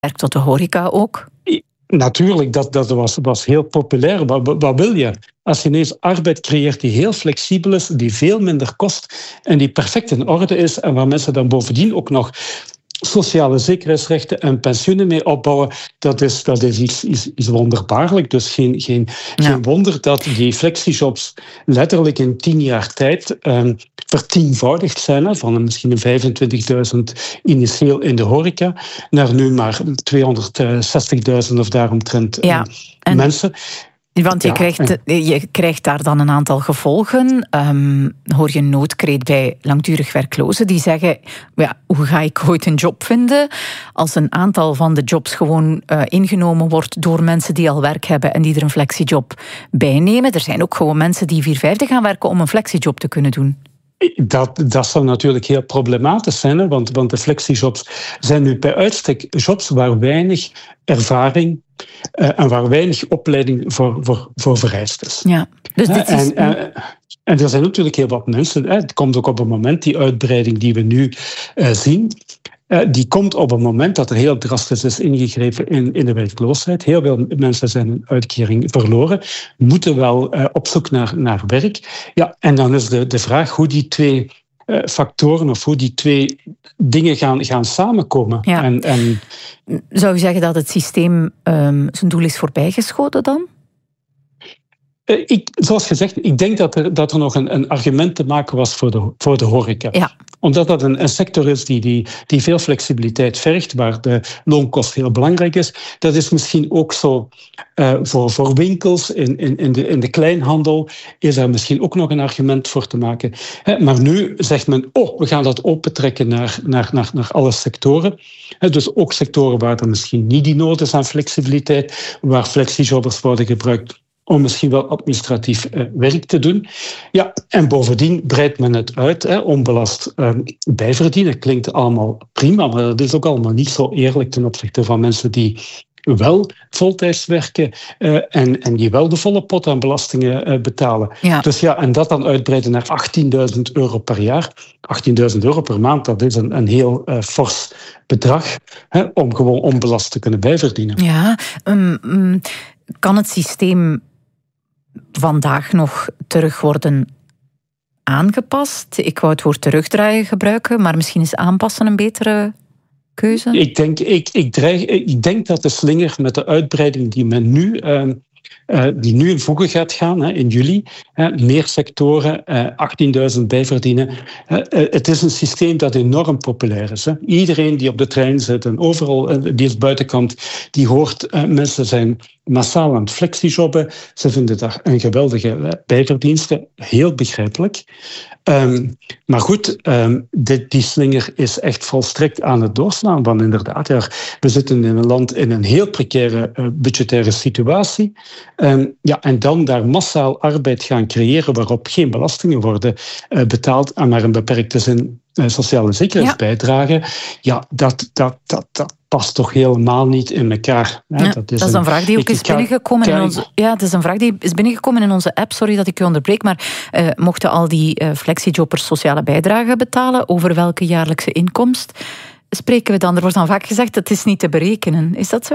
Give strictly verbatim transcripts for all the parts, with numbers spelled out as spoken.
Werkt tot de horeca ook? Natuurlijk, dat, dat was, was heel populair. Wat, wat wil je? Als je ineens arbeid creëert die heel flexibel is, die veel minder kost en die perfect in orde is en waar mensen dan bovendien ook nog sociale zekerheidsrechten en pensioenen mee opbouwen, dat is, dat is iets, iets, iets wonderbaarlijk. Dus geen, geen, ja. geen wonder dat die flexijobs letterlijk in tien jaar tijd um, vertienvoudigd zijn. Hè, van misschien vijfentwintigduizend initieel in de horeca naar nu maar tweehonderdzestigduizend of daaromtrent ja. uh, mensen. Want je, ja, krijgt, je krijgt daar dan een aantal gevolgen. Um, hoor je een noodkreet bij langdurig werklozen die zeggen, ja, hoe ga ik ooit een job vinden als een aantal van de jobs gewoon uh, ingenomen wordt door mensen die al werk hebben en die er een flexiejob bij nemen. Er zijn ook gewoon mensen die vier vijfde gaan werken om een flexiejob te kunnen doen. Dat, dat zou natuurlijk heel problematisch zijn, hè? Want, want de flexijobs zijn nu bij uitstek jobs waar weinig ervaring uh, en waar weinig opleiding voor, voor, voor vereist is. Ja, dus dit is... En, uh, en er zijn natuurlijk heel wat mensen. Hè? Het komt ook op een moment, die uitbreiding die we nu uh, zien, uh, die komt op een moment dat er heel drastisch is ingegrepen in, in de werkloosheid. Heel veel mensen zijn een uitkering verloren, moeten wel uh, op zoek naar, naar werk. Ja, en dan is de, de vraag hoe die twee uh, factoren of hoe die twee dingen gaan, gaan samenkomen. Ja. En, en... Zou je zeggen dat het systeem um, zijn doel is voorbijgeschoten dan? Ik, zoals gezegd, ik denk dat er, dat er nog een, een argument te maken was voor de, voor de horeca. Ja. Omdat dat een, een sector is die, die, die veel flexibiliteit vergt, waar de loonkost heel belangrijk is. Dat is misschien ook zo uh, voor, voor winkels, in, in, in, de, in de kleinhandel, is daar misschien ook nog een argument voor te maken. He, maar nu zegt men, oh, we gaan dat opentrekken naar, naar, naar, naar alle sectoren. He, dus ook sectoren waar er misschien niet die nood is aan flexibiliteit, waar flexijobbers worden gebruikt om misschien wel administratief uh, werk te doen. Ja, en bovendien breidt men het uit, hè, onbelast uh, bijverdienen. Klinkt allemaal prima, maar dat is ook allemaal niet zo eerlijk ten opzichte van mensen die wel voltijds werken uh, en, en die wel de volle pot aan belastingen uh, betalen. Ja. Dus ja, en dat dan uitbreiden naar achttienduizend euro per jaar. achttienduizend euro per maand, dat is een, een heel uh, fors bedrag, hè, om gewoon onbelast te kunnen bijverdienen. Ja, um, um, kan het systeem vandaag nog terug worden aangepast? Ik wou het woord terugdraaien gebruiken, maar misschien is aanpassen een betere keuze? Ik denk, ik, ik, dreig, ik denk dat de slinger met de uitbreiding die men nu, uh, uh, die nu in voegen gaat gaan, hè, in juli, uh, meer sectoren, uh, achttienduizend bijverdienen. Uh, uh, het is een systeem dat enorm populair is. Hè. Iedereen die op de trein zit en overal, uh, die is buitenkant, die hoort uh, mensen zijn massaal aan het flexijobben. Ze vinden daar een geweldige bijverdienste. Heel begrijpelijk. Um, maar goed, um, dit, die slinger is echt volstrekt aan het doorslaan. Want inderdaad, ja, we zitten in een land in een heel precaire uh, budgettaire situatie. Um, ja, en dan daar massaal arbeid gaan creëren waarop geen belastingen worden uh, betaald en maar een beperkte zin uh, sociale zekerheidsbijdrage. Ja, ja dat, dat, dat, dat past toch helemaal niet in elkaar. Ja, dat, is dat is een, een vraag die ook is binnengekomen in onze. Ja, dat is een vraag die is binnengekomen in onze app. Sorry dat ik u onderbreek, maar uh, mochten al die uh, flexijobbers sociale bijdrage betalen, over welke jaarlijkse inkomst spreken we dan? Er wordt dan vaak gezegd dat het is niet te berekenen. Is dat zo?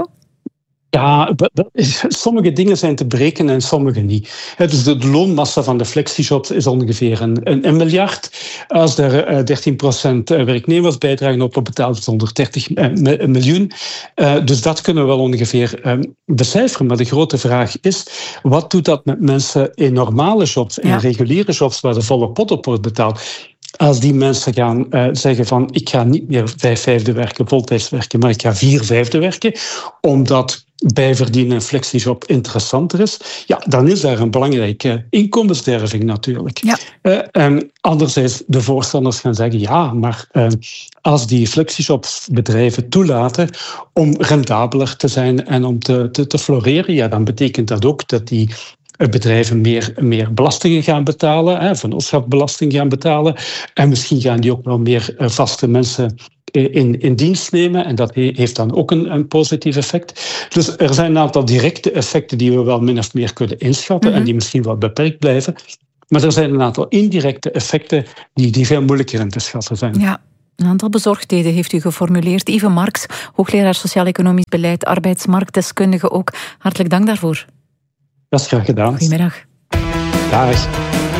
Ja, sommige dingen zijn te berekenen en sommige niet. Dus de loonmassa van de flexijobs is ongeveer een, een, een miljard. Als er dertien procent werknemersbijdragen op wordt betaald, is het honderddertig miljoen. Dus dat kunnen we wel ongeveer becijferen. Maar de grote vraag is, wat doet dat met mensen in normale jobs, in ja. reguliere jobs, waar de volle pot op wordt betaald? Als die mensen gaan uh, zeggen van ik ga niet meer vijf vijfde werken, voltijds werken, maar ik ga vier vijfde werken, omdat bijverdienen en flexijob interessanter is, ja, dan is daar een belangrijke inkomensderving natuurlijk. Ja. Uh, um, anderzijds de voorstanders gaan zeggen, ja, maar uh, als die flexijobsbedrijven toelaten om rendabeler te zijn en om te, te, te floreren, ja, dan betekent dat ook dat die bedrijven meer, meer belastingen gaan betalen, hè, vennootschapsbelasting gaan betalen. En misschien gaan die ook wel meer vaste mensen in, in dienst nemen. En dat heeft dan ook een, een positief effect. Dus er zijn een aantal directe effecten die we wel min of meer kunnen inschatten mm-hmm. en die misschien wel beperkt blijven. Maar er zijn een aantal indirecte effecten die, die veel moeilijker in te schatten zijn. Ja. Een aantal bezorgdheden heeft u geformuleerd. Yves Marx, hoogleraar Sociaal-Economisch Beleid, arbeidsmarktdeskundige ook. Hartelijk dank daarvoor. Dat is graag gedaan. Goedemiddag. Dag.